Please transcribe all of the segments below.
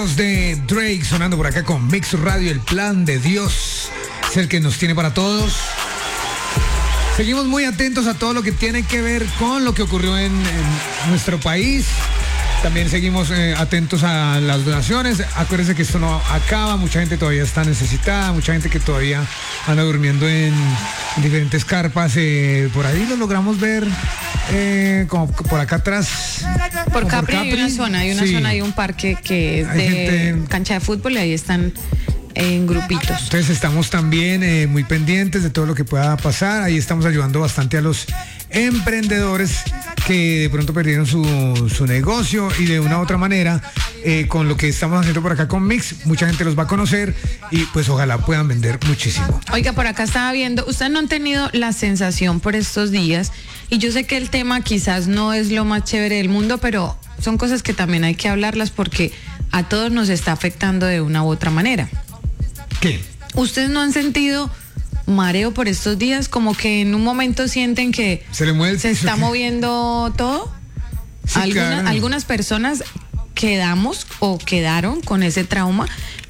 De Drake sonando por acá con Mix Radio. El plan de Dios es el que nos tiene para todos. Seguimos muy atentos a todo lo que tiene que ver con lo que ocurrió en nuestro país. También seguimos atentos a las donaciones. Acuérdense que esto no acaba, mucha gente todavía está necesitada, mucha gente que todavía anda durmiendo en diferentes carpas. Por ahí lo logramos ver como por acá atrás. Por Capri hay una zona, sí. Hay un parque que es de cancha de fútbol y ahí están en grupitos. Entonces estamos también muy pendientes de todo lo que pueda pasar. Ahí estamos ayudando bastante a los emprendedores que de pronto perdieron su negocio y de una u otra manera con lo que estamos haciendo por acá con Mix, mucha gente los va a conocer y pues ojalá puedan vender muchísimo. Oiga, por acá estaba viendo, ustedes no han tenido la sensación por estos días, y yo sé que el tema quizás no es lo más chévere del mundo, pero son cosas que también hay que hablarlas porque a todos nos está afectando de una u otra manera. ¿Qué? ¿Ustedes no han sentido mareo por estos días? Como que en un momento sienten que se está moviendo todo. Sí, claro. Algunas personas quedaron con ese trauma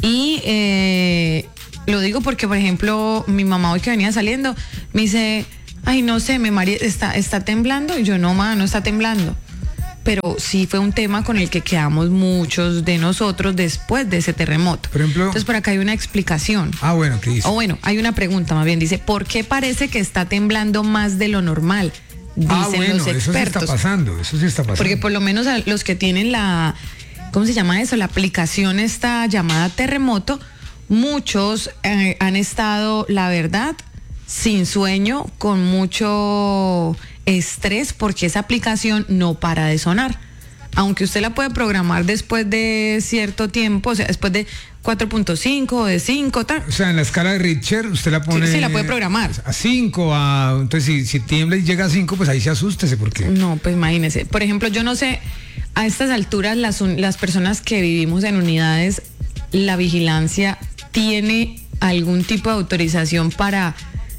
y lo digo porque, por ejemplo, mi mamá hoy que venía saliendo me dice, ay, no sé, me mareé, está temblando, y yo no, ma, no está temblando. Pero sí fue un tema con el que quedamos muchos de nosotros después de ese terremoto. Por ejemplo, entonces por acá hay una explicación. Ah, bueno, ¿qué dice? O bueno, hay una pregunta más bien, dice, ¿por qué parece que está temblando más de lo normal? Dicen los expertos. Eso sí está pasando. Porque por lo menos a los que tienen ¿cómo se llama eso? La aplicación esta llamada Terremoto, muchos han estado, la verdad, sin sueño, con mucho estrés, porque esa aplicación no para de sonar. Aunque usted la puede programar después de cierto tiempo, o sea, después de 4.5 o de 5, tal. O sea, en la escala de Richter usted la pone... Sí, la puede programar. A 5, entonces si tiembla y llega a 5, pues ahí se asústese, porque... No, pues imagínese. Por ejemplo, yo no sé, a estas alturas las personas que vivimos en unidades, la vigilancia tiene algún tipo de autorización para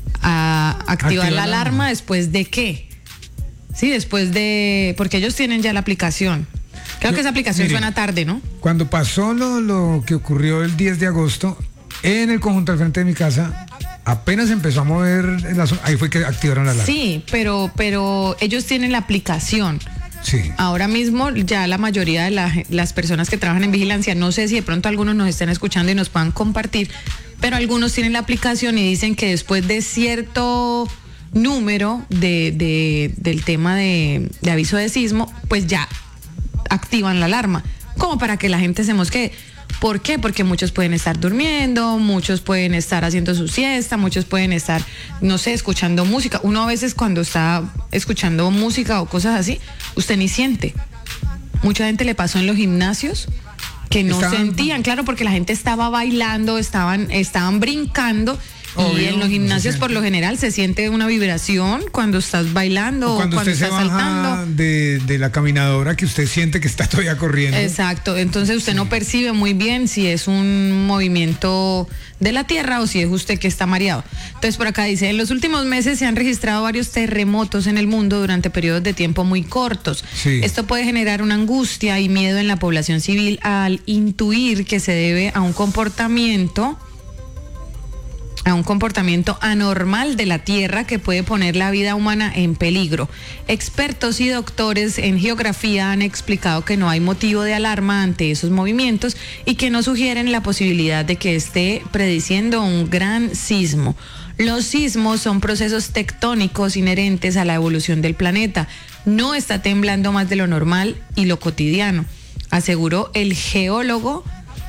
activar la alarma. ¿Después de qué? Sí, después de... Porque ellos tienen ya la aplicación. Creo que esa aplicación suena tarde, ¿no? Cuando pasó lo que ocurrió el 10 de agosto, en el conjunto al frente de mi casa, apenas empezó a mover ahí fue que activaron la alarma. Sí, pero ellos tienen la aplicación. Sí. Ahora mismo ya la mayoría de las personas que trabajan en vigilancia, no sé si de pronto algunos nos estén escuchando y nos puedan compartir, pero algunos tienen la aplicación y dicen que después de cierto número del tema de aviso de sismo, pues ya activan la alarma, como para que la gente se mosquee. ¿Por qué? Porque muchos pueden estar durmiendo, muchos pueden estar haciendo su siesta, muchos pueden estar, no sé, escuchando música. Uno a veces cuando está escuchando música o cosas así, usted ni siente. Mucha gente le pasó en los gimnasios que no sentían, claro, porque la gente estaba bailando, estaban brincando. Obvio, y en los gimnasios por lo general se siente una vibración cuando estás bailando o cuando usted estás se baja saltando de la caminadora, que usted siente que está todavía corriendo. Exacto, entonces usted no percibe muy bien si es un movimiento de la tierra o si es usted que está mareado. Entonces por acá dice, en los últimos meses se han registrado varios terremotos en el mundo durante periodos de tiempo muy cortos. Sí. Esto puede generar una angustia y miedo en la población civil al intuir que se debe a un comportamiento anormal de la Tierra que puede poner la vida humana en peligro. Expertos y doctores en geografía han explicado que no hay motivo de alarma ante esos movimientos y que no sugieren la posibilidad de que esté prediciendo un gran sismo. Los sismos son procesos tectónicos inherentes a la evolución del planeta. No está temblando más de lo normal y lo cotidiano, aseguró el geólogo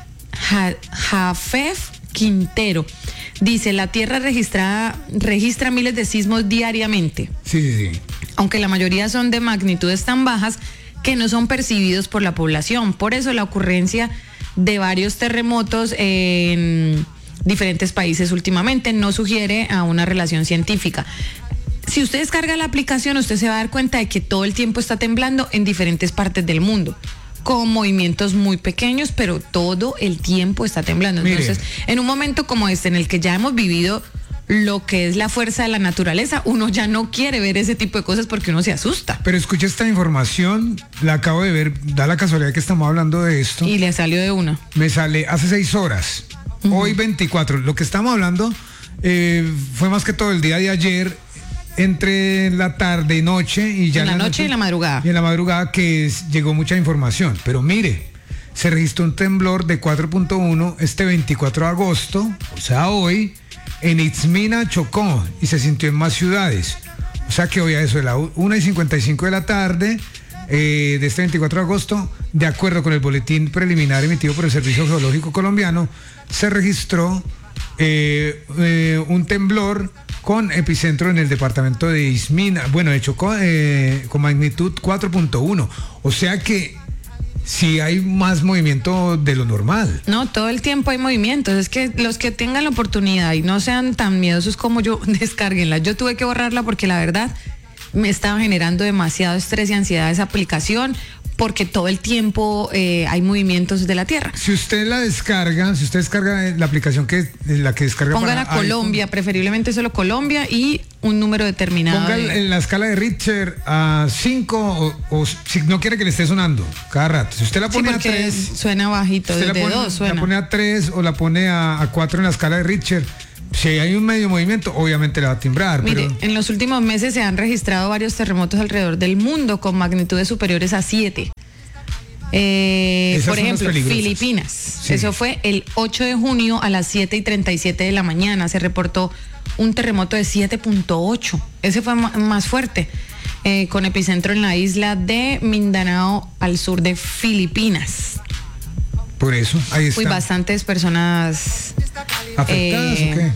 Jafet Quintero. Dice, la Tierra registra miles de sismos diariamente. Sí. Aunque la mayoría son de magnitudes tan bajas que no son percibidos por la población. Por eso la ocurrencia de varios terremotos en diferentes países últimamente no sugiere a una relación científica. Si usted descarga la aplicación, usted se va a dar cuenta de que todo el tiempo está temblando en diferentes partes del mundo, con movimientos muy pequeños, pero todo el tiempo está temblando. Entonces, en un momento como este, en el que ya hemos vivido lo que es la fuerza de la naturaleza, uno ya no quiere ver ese tipo de cosas porque uno se asusta. Pero escucha esta información, la acabo de ver, da la casualidad que estamos hablando de esto. Y le salió de una. Me sale hace 6 horas, hoy 24. Lo que estamos hablando fue más que todo el día de ayer, entre la tarde y noche. Y ya en la noche y en la madrugada. Y en la madrugada llegó mucha información. Pero mire, se registró un temblor de 4.1 este 24 de agosto, o sea hoy, en Itzmina, Chocó, y se sintió en más ciudades. O sea que hoy a eso de la 1:55 de la tarde de este 24 de agosto, de acuerdo con el boletín preliminar emitido por el Servicio Geológico Colombiano, se registró un temblor con epicentro en el departamento de Itzmina, bueno, de Chocó, con magnitud 4.1. O sea que sí hay más movimiento de lo normal. No, todo el tiempo hay movimientos. Es que los que tengan la oportunidad y no sean tan miedosos como yo, descárguenla. Yo tuve que borrarla porque la verdad me estaba generando demasiado estrés y ansiedad esa aplicación, porque todo el tiempo hay movimientos de la Tierra. Si usted descarga la aplicación la que descarga, póngala para Colombia, preferiblemente solo Colombia y un número determinado. Ponga en la escala de Richter a 5 o si no quiere que le esté sonando cada rato. Si usted la pone a 3, suena bajito, desde 2 suena. La pone a 3 o la pone a 4 en la escala de Richter. Si hay un medio movimiento, obviamente le va a timbrar. Mire, pero en los últimos meses se han registrado varios terremotos alrededor del mundo con magnitudes superiores a 7. Por ejemplo, Filipinas. Sí. Eso fue el 8 de junio a las 7:37 de la mañana. Se reportó un terremoto de 7.8. Ese fue más fuerte, con epicentro en la isla de Mindanao, al sur de Filipinas. Por eso, ahí está. Uy, bastantes personas afectadas, ¿o qué?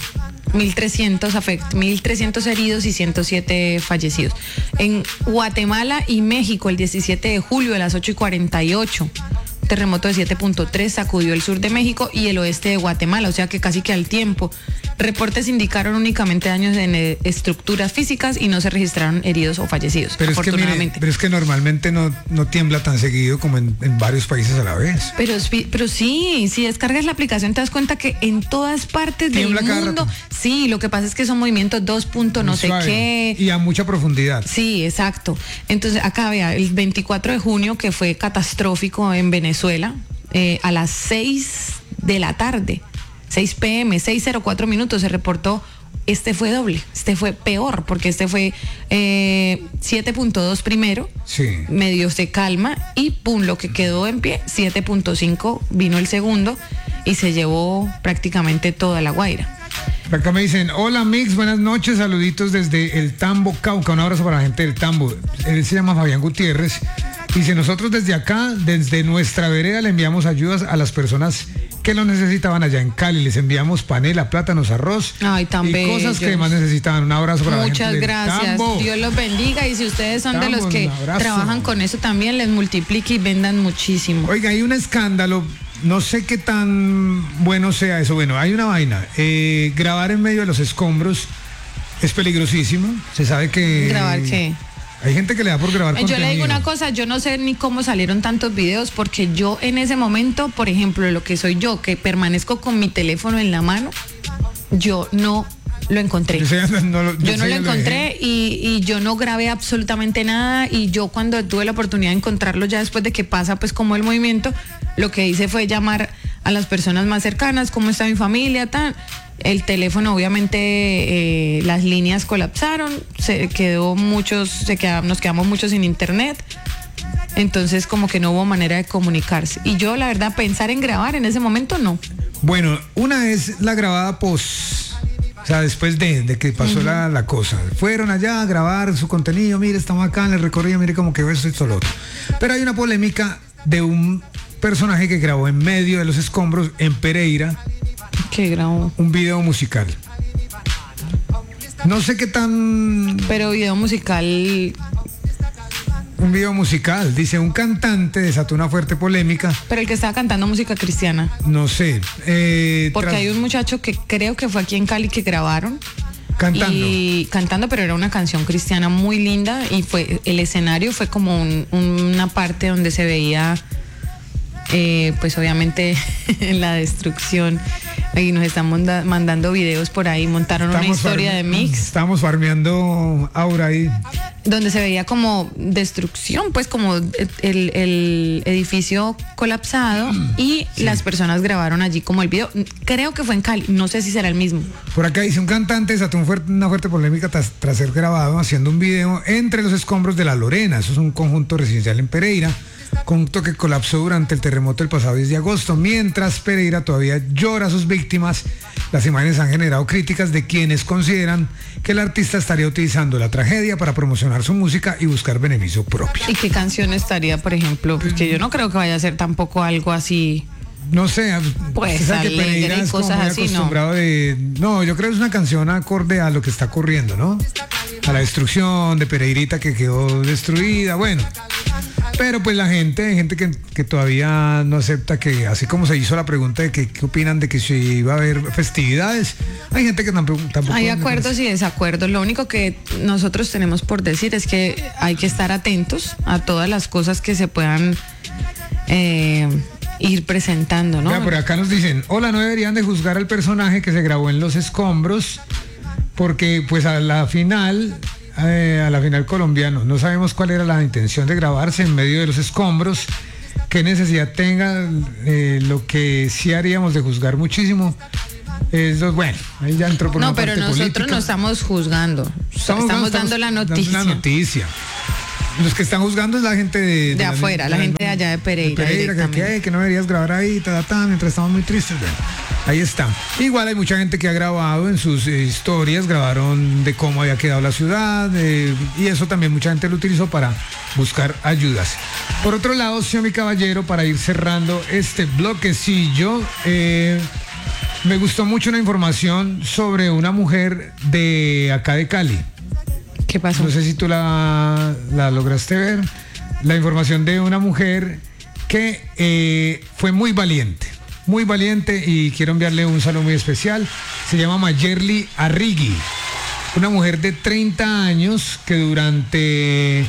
1.300 heridos y 107 fallecidos. En Guatemala y México, el 17 de julio a las 8:48, terremoto de 7.3 sacudió el sur de México y el oeste de Guatemala, o sea que casi que al tiempo. Reportes indicaron únicamente daños en estructuras físicas y no se registraron heridos o fallecidos, pero afortunadamente. Es que, pero es que normalmente no tiembla tan seguido como en varios países a la vez. Pero sí, si descargas la aplicación te das cuenta que en todas partes tiembla del mundo, sí, lo que pasa es que son movimientos 2 no sé qué. Y a mucha profundidad. Sí, exacto. Entonces acá vea, el 24 de junio, que fue catastrófico en Venezuela, a las 6 de la tarde, 6 p.m., 6:04 minutos se reportó. Este fue doble, este fue peor, porque este fue 7.2 primero, sí, medio se calma y pum, lo que quedó en pie, 7.5 vino el segundo y se llevó prácticamente toda La Guaira. Acá me dicen, hola Mix, buenas noches, saluditos desde el Tambo, Cauca, un abrazo para la gente del Tambo. Él se llama Fabián Gutiérrez. Dice, nosotros desde acá, desde nuestra vereda, le enviamos ayudas a las personas que lo necesitaban allá en Cali. Les enviamos panela, plátanos, arroz. Ay, tan y cosas que más necesitaban. Un abrazo para la gente del gracias. Tambo. Dios los bendiga. Y si ustedes son de los que trabajan con eso también, les multiplique y vendan muchísimo. Oiga, hay un escándalo. No sé qué tan bueno sea eso. Bueno, hay una vaina. Grabar en medio de los escombros es peligrosísimo. Se sabe que... ¿Grabar qué? Hay gente que le da por grabar contenido. Yo le digo una cosa, yo no sé ni cómo salieron tantos videos, porque yo en ese momento, por ejemplo, lo que soy yo, que permanezco con mi teléfono en la mano, yo no lo encontré. Yo no lo encontré y yo no grabé absolutamente nada, y yo cuando tuve la oportunidad de encontrarlo ya después de que pasa pues como el movimiento, lo que hice fue llamar a las personas más cercanas, cómo está mi familia, tal. El teléfono, obviamente, las líneas colapsaron, nos quedamos muchos sin internet, entonces como que no hubo manera de comunicarse. Y yo, la verdad, pensar en grabar en ese momento, no. Bueno, una es la grabada o sea, después de que pasó la cosa. Fueron allá a grabar su contenido, mire, estamos acá en el recorrido, mire como que esto y lo otro. Pero hay una polémica de un personaje que grabó en medio de los escombros en Pereira. ¿Qué grabó? Un video musical. No sé qué tan... Pero video musical... Un video musical, dice, un cantante desató una fuerte polémica. Pero el que estaba cantando música cristiana. No sé. Porque hay un muchacho que creo que fue aquí en Cali que grabaron. Cantando, pero era una canción cristiana muy linda, y el escenario fue como una parte donde se veía pues obviamente la destrucción. Y nos están mandando videos por ahí, montaron una historia de Mix. Estamos farmeando Aura ahí. Donde se veía como destrucción, pues como el edificio colapsado y las personas grabaron allí como el video. Creo que fue en Cali, no sé si será el mismo. Por acá dice, un cantante desató una fuerte polémica tras ser grabado haciendo un video entre los escombros de La Lorena. Eso es un conjunto residencial en Pereira, conjunto que colapsó durante el terremoto del pasado 10 de agosto. Mientras Pereira todavía llora a sus víctimas, las imágenes han generado críticas de quienes consideran que el artista estaría utilizando la tragedia para promocionar su música y buscar beneficio propio. ¿Y qué canción estaría, por ejemplo? Porque yo no creo que vaya a ser tampoco algo así. No sé, pues alegre y cosas así, acostumbrado no, yo creo que es una canción acorde a lo que está ocurriendo, ¿no? A la destrucción de Pereirita que quedó destruida, bueno. Pero pues hay gente que todavía no acepta que, así como se hizo la pregunta de qué opinan de que si iba a haber festividades, hay gente que tampoco hay acuerdos y desacuerdos. Lo único que nosotros tenemos por decir es que hay que estar atentos a todas las cosas que se puedan ir presentando, ¿no? Ya, por acá nos dicen, hola, no deberían de juzgar al personaje que se grabó en Los Escombros, porque pues a la final colombiano, no sabemos cuál era la intención de grabarse en medio de los escombros, qué necesidad tenga, lo que sí haríamos de juzgar muchísimo. Bueno, ahí ya entró por una parte política. No, pero nosotros no estamos juzgando, estamos dando la noticia. Los que están juzgando es la gente de afuera, la gente de allá de Pereira. Que no deberías grabar ahí, mientras estamos muy tristes. Bueno, ahí está. Igual hay mucha gente que ha grabado en sus historias, grabaron de cómo había quedado la ciudad, y eso también mucha gente lo utilizó para buscar ayudas. Por otro lado, señor mi caballero, para ir cerrando este bloquecillo, me gustó mucho una información sobre una mujer de acá de Cali. ¿Qué pasó? No sé si tú la lograste ver. La información de una mujer que fue muy valiente y quiero enviarle un saludo muy especial. Se llama Mayerly Arrigui, una mujer de 30 años que durante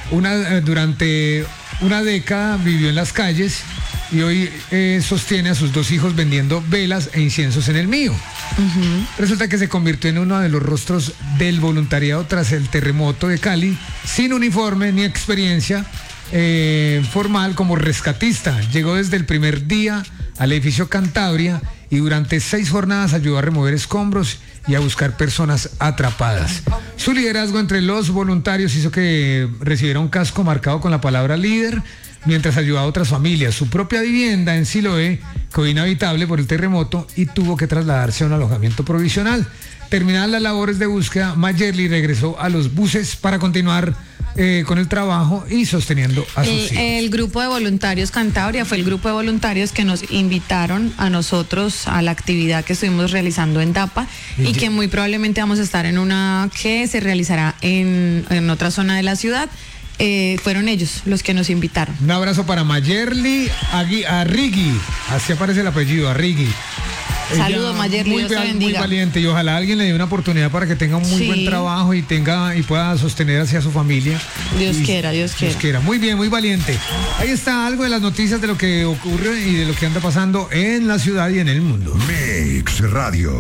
una década vivió en las calles y hoy sostiene a sus 2 hijos vendiendo velas e inciensos en el Mío. Uh-huh. Resulta que se convirtió en uno de los rostros del voluntariado tras el terremoto de Cali, sin uniforme ni experiencia formal como rescatista. Llegó desde el primer día al edificio Cantabria y durante 6 jornadas ayudó a remover escombros y a buscar personas atrapadas. Su liderazgo entre los voluntarios hizo que recibiera un casco marcado con la palabra líder, mientras ayudaba a otras familias. Su propia vivienda en Siloé quedó inhabitable por el terremoto y tuvo que trasladarse a un alojamiento provisional. Terminadas las labores de búsqueda, Mayerly regresó a los buses para continuar con el trabajo y sosteniendo a sus hijos. El grupo de voluntarios Cantabria fue el grupo de voluntarios que nos invitaron a nosotros a la actividad que estuvimos realizando en Dapa y que muy probablemente vamos a estar en una que se realizará en otra zona de la ciudad. Fueron ellos los que nos invitaron. Un abrazo para Mayerly Arrigui, así aparece el apellido, Arrigui. Saludos, Mayerly, Dios te bendiga. Muy valiente y ojalá alguien le dé una oportunidad para que tenga un muy buen trabajo y pueda sostener hacia su familia. Dios quiera. Muy bien, muy valiente. Ahí está algo de las noticias de lo que ocurre y de lo que anda pasando en la ciudad y en el mundo. Mix Radio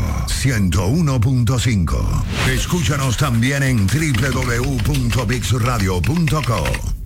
101.5. Escúchanos también en www.mixradio.co.